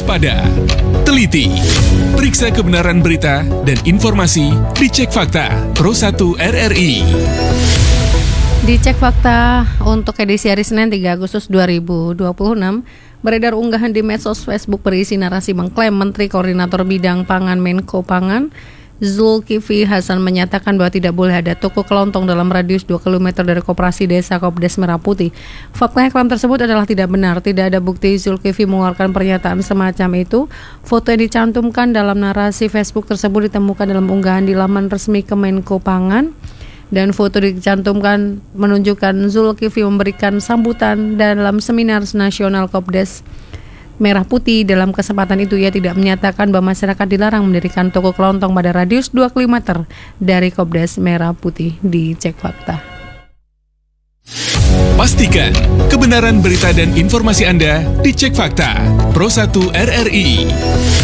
waspada, teliti, periksa kebenaran berita dan informasi di Cek Fakta Pro 1 RRI. Dicek Fakta untuk edisi hari Senin 3 Agustus 2026, beredar unggahan di medsos Facebook berisi narasi mengklaim Menteri Koordinator Bidang Pangan Menko Pangan Zulkifli Hasan menyatakan bahwa tidak boleh ada toko kelontong dalam radius 2 km dari Koperasi Desa Kopdes Merah Putih. Faktanya klaim tersebut adalah tidak benar. Tidak ada bukti Zulkifli mengeluarkan pernyataan semacam itu. Foto yang dicantumkan dalam narasi Facebook tersebut ditemukan dalam unggahan di laman resmi Kemenko Pangan. Dan foto dicantumkan menunjukkan Zulkifli memberikan sambutan dalam seminar nasional Kopdes Merah Putih. Dalam kesempatan itu ia tidak menyatakan bahwa masyarakat dilarang mendirikan toko kelontong pada radius 2 km dari Kopdes Merah Putih. Di Cek Fakta. Pastikan kebenaran berita dan informasi Anda di Cek Fakta Pro 1 RRI.